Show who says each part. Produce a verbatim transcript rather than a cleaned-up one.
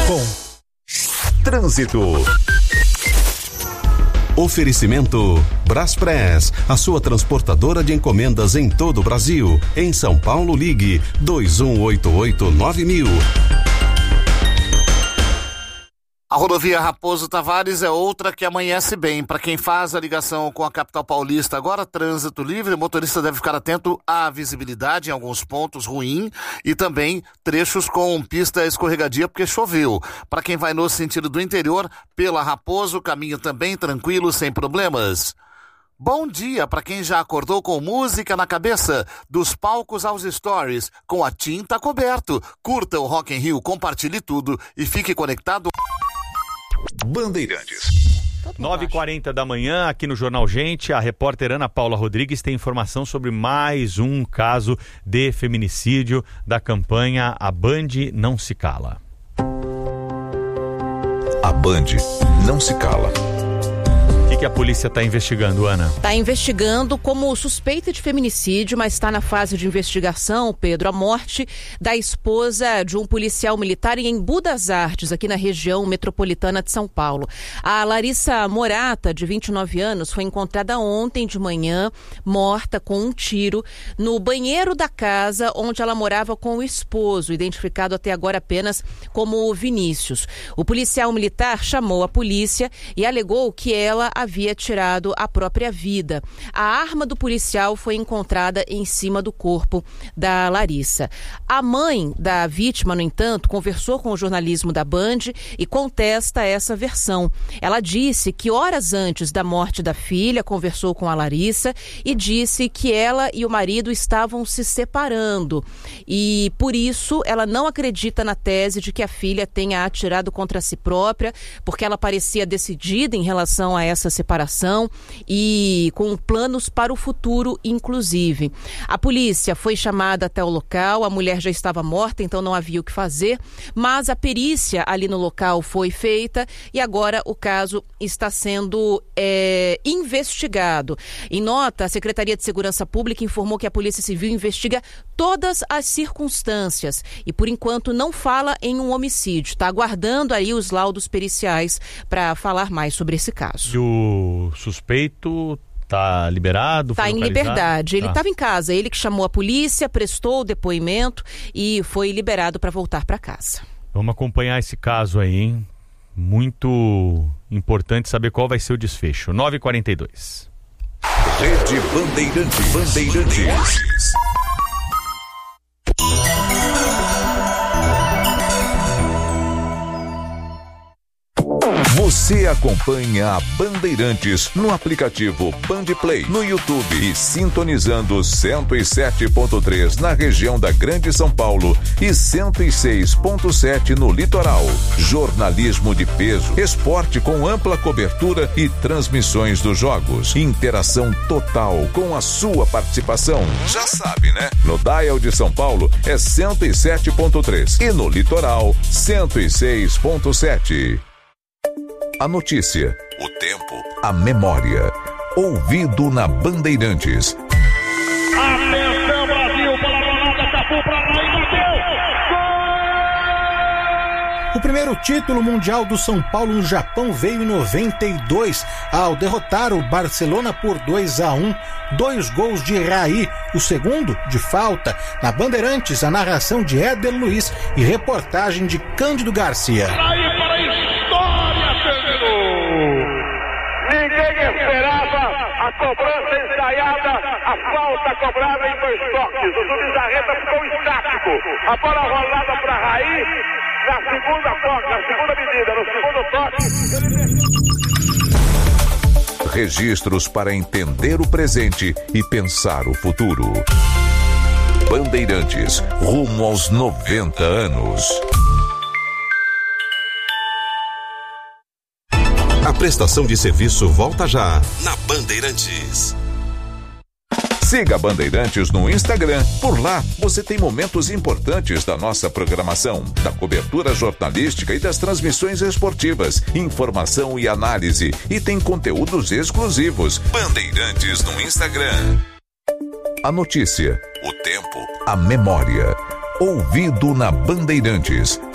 Speaker 1: com Trânsito.
Speaker 2: Oferecimento Braspress, a sua transportadora de encomendas em todo o Brasil. Em São Paulo, ligue dois um oito oito nove mil.
Speaker 3: A rodovia Raposo Tavares é outra que amanhece bem. Para quem faz a ligação com a capital paulista, agora trânsito livre, o motorista deve ficar atento à visibilidade em alguns pontos ruim e também trechos com pista escorregadia porque choveu. Para quem vai no sentido do interior, pela Raposo, caminho também tranquilo, sem problemas. Bom dia para quem já acordou com música na cabeça, dos palcos aos stories, com a TIM tá coberto. Curta o Rock in Rio, compartilhe tudo e fique conectado.
Speaker 1: Bandeirantes.
Speaker 4: nove e quarenta da manhã, aqui no Jornal Gente, a repórter Ana Paula Rodrigues tem informação sobre mais um caso de feminicídio da campanha A Band Não Se Cala.
Speaker 1: A Band Não Se Cala.
Speaker 4: O que, que a polícia está investigando, Ana?
Speaker 5: Está investigando como suspeita de feminicídio, mas está na fase de investigação, Pedro, a morte da esposa de um policial militar em Embu das Artes, aqui na região metropolitana de São Paulo. A Larissa Morata, de vinte e nove anos, foi encontrada ontem de manhã, morta com um tiro, no banheiro da casa onde ela morava com o esposo, identificado até agora apenas como Vinícius. O policial militar chamou a polícia e alegou que ela havia tirado a própria vida. A arma do policial foi encontrada em cima do corpo da Larissa. A mãe da vítima, no entanto, conversou com o jornalismo da Band e contesta essa versão. Ela disse que horas antes da morte da filha, conversou com a Larissa e disse que ela e o marido estavam se separando. E, por isso, ela não acredita na tese de que a filha tenha atirado contra si própria, porque ela parecia decidida em relação a essa separação e com planos para o futuro, inclusive. A polícia foi chamada até o local, a mulher já estava morta, então não havia o que fazer, mas a perícia ali no local foi feita e agora o caso está sendo é, investigado. Em nota, a Secretaria de Segurança Pública informou que a Polícia Civil investiga todas as circunstâncias e, por enquanto, não fala em um homicídio. Está aguardando aí os laudos periciais para falar mais sobre esse caso.
Speaker 4: E o suspeito está liberado?
Speaker 5: Está em liberdade. Ele estava tá. em casa, ele que chamou a polícia, prestou o depoimento e foi liberado para voltar para casa.
Speaker 4: Vamos acompanhar esse caso aí, hein? Muito importante saber qual vai ser o desfecho. nove e quarenta e dois.
Speaker 1: Rede Bandeirantes. Bandeirantes. Você acompanha a Bandeirantes no aplicativo Band Play, no YouTube e sintonizando cento e sete ponto três na região da Grande São Paulo e cento e seis ponto sete no litoral. Jornalismo de peso, esporte com ampla cobertura e transmissões dos jogos. Interação total com a sua participação. Já sabe, né? No dial de São Paulo é cento e sete ponto três e no litoral cento e seis ponto sete. A notícia, o tempo, a memória. Ouvido na Bandeirantes.
Speaker 6: Atenção, Brasil, para a Ronaldo, Cafu para lá e bateu!
Speaker 7: O primeiro título mundial do São Paulo no Japão veio em noventa e dois, ao derrotar o Barcelona por dois a um, dois gols de Raí, o segundo de falta. Na Bandeirantes, a narração de Éder Luiz e reportagem de Cândido Garcia.
Speaker 6: Raí para a história, terminou! Ninguém esperava a cobrança ensaiada, a falta cobrada em dois toques. O Zubizarreta ficou estático. A bola rolada para Raí. Na segunda toque, na segunda medida, no segundo toque.
Speaker 1: Registros para entender o presente e pensar o futuro. Bandeirantes, rumo aos noventa anos.
Speaker 2: A prestação de serviço volta já na Bandeirantes.
Speaker 1: Siga Bandeirantes no Instagram. Por lá, você tem momentos importantes da nossa programação, da cobertura jornalística e das transmissões esportivas, informação e análise. E tem conteúdos exclusivos. Bandeirantes no Instagram. A notícia, o tempo, a memória. Ouvido na Bandeirantes.